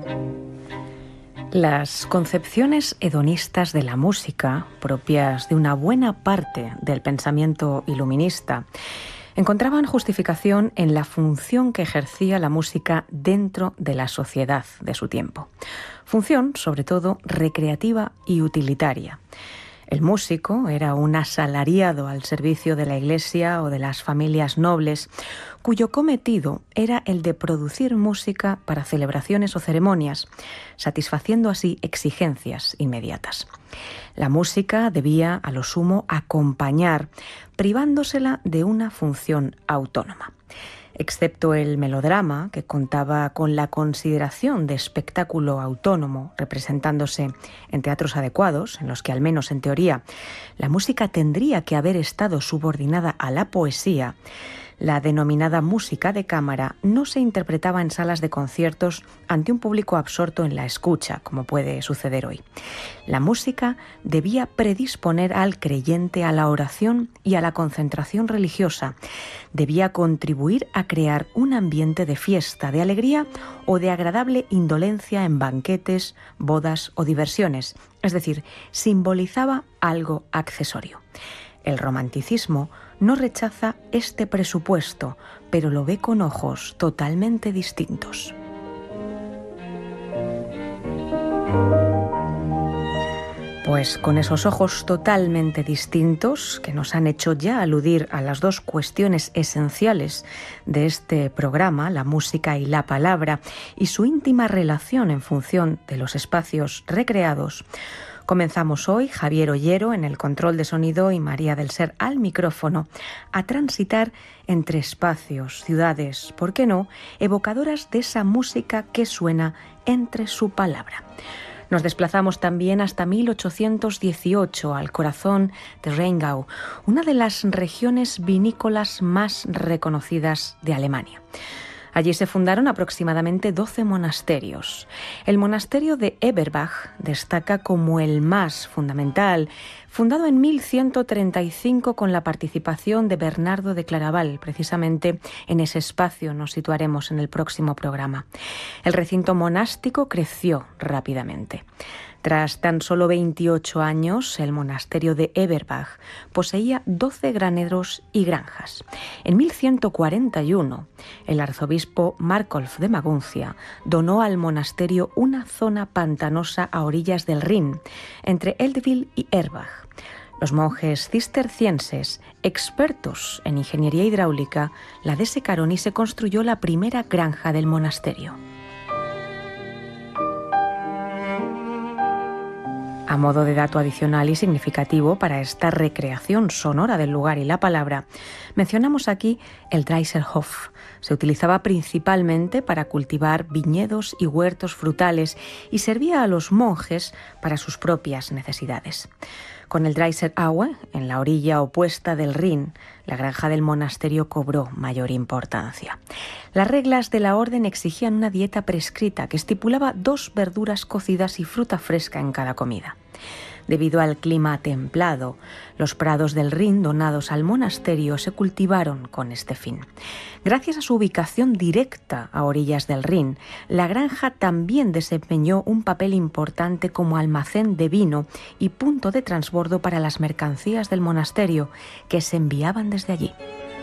Las concepciones hedonistas de la música, propias de una buena parte del pensamiento iluminista, encontraban justificación en la función que ejercía la música dentro de la sociedad de su tiempo. Función, sobre todo, recreativa y utilitaria. El músico era un asalariado al servicio de la Iglesia o de las familias nobles, cuyo cometido era el de producir música para celebraciones o ceremonias, satisfaciendo así exigencias inmediatas. La música debía, a lo sumo, acompañar, privándosela de una función autónoma. Excepto el melodrama, que contaba con la consideración de espectáculo autónomo, representándose en teatros adecuados, en los que al menos en teoría la música tendría que haber estado subordinada a la poesía, la denominada música de cámara no se interpretaba en salas de conciertos ante un público absorto en la escucha, como puede suceder hoy. La música debía predisponer al creyente a la oración y a la concentración religiosa. Debía contribuir a crear un ambiente de fiesta, de alegría o de agradable indolencia en banquetes, bodas o diversiones. Es decir, simbolizaba algo accesorio. El romanticismo no rechaza este presupuesto, pero lo ve con ojos totalmente distintos. Pues con esos ojos totalmente distintos, que nos han hecho ya aludir a las dos cuestiones esenciales de este programa, la música y la palabra, y su íntima relación en función de los espacios recreados, comenzamos hoy, Javier Ollero en el control de sonido y María del Ser al micrófono, a transitar entre espacios, ciudades, ¿por qué no?, evocadoras de esa música que suena entre su palabra. Nos desplazamos también hasta 1818, al corazón de Rheingau, una de las regiones vinícolas más reconocidas de Alemania. Allí se fundaron aproximadamente 12 monasterios. El monasterio de Eberbach destaca como el más fundamental, fundado en 1135 con la participación de Bernardo de Claraval. Precisamente en ese espacio nos situaremos en el próximo programa. El recinto monástico creció rápidamente. Tras tan solo 28 años, el monasterio de Eberbach poseía 12 graneros y granjas. En 1141, el arzobispo Markolf de Maguncia donó al monasterio una zona pantanosa a orillas del Rin, entre Eltville y Erbach. Los monjes cistercienses, expertos en ingeniería hidráulica, la desecaron y se construyó la primera granja del monasterio. A modo de dato adicional y significativo para esta recreación sonora del lugar y la palabra, mencionamos aquí el Dreiserhof. Se utilizaba principalmente para cultivar viñedos y huertos frutales y servía a los monjes para sus propias necesidades. Con el Dreiseraue, en la orilla opuesta del Rin, la granja del monasterio cobró mayor importancia. Las reglas de la orden exigían una dieta prescrita que estipulaba 2 verduras cocidas y fruta fresca en cada comida. Debido al clima templado, los prados del Rin donados al monasterio se cultivaron con este fin. Gracias a su ubicación directa a orillas del Rin, la granja también desempeñó un papel importante como almacén de vino y punto de transbordo para las mercancías del monasterio que se enviaban desde allí.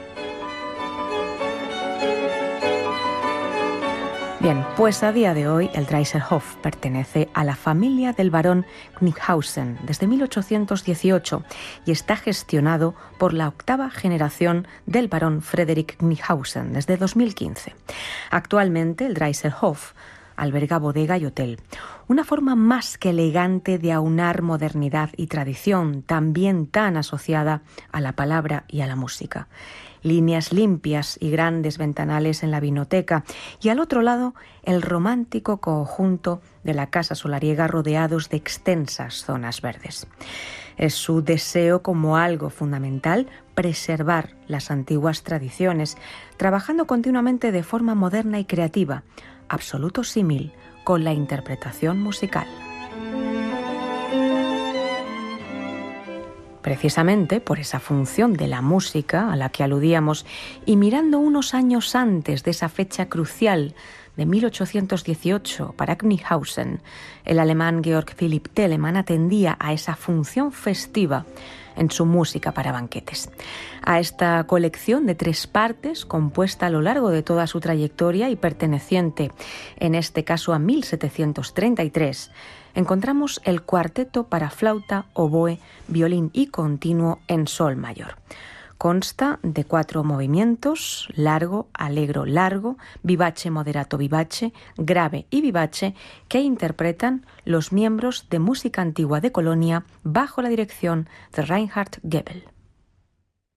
Bien, pues a día de hoy el Dreiserhof pertenece a la familia del barón Kniphausen desde 1818 y está gestionado por la 8ª generación del barón Frederick Kniphausen desde 2015. Actualmente el Dreiserhof alberga bodega y hotel, una forma más que elegante de aunar modernidad y tradición, también tan asociada a la palabra y a la música. Líneas limpias y grandes ventanales en la vinoteca y al otro lado el romántico conjunto de la casa solariega rodeados de extensas zonas verdes. Es su deseo como algo fundamental preservar las antiguas tradiciones, trabajando continuamente de forma moderna y creativa, absoluto símil con la interpretación musical. Precisamente por esa función de la música a la que aludíamos y mirando unos años antes de esa fecha crucial de 1818 para Kniphausen, el alemán Georg Philipp Telemann atendía a esa función festiva en su música para banquetes. A esta colección de 3 partes, compuesta a lo largo de toda su trayectoria y perteneciente, en este caso, a 1733, encontramos el cuarteto para flauta, oboe, violín y continuo en sol mayor. Consta de 4 movimientos: largo, allegro, largo, vivace, moderato, vivace, grave y vivace, que interpretan los miembros de Música Antigua de Colonia bajo la dirección de Reinhard Goebel.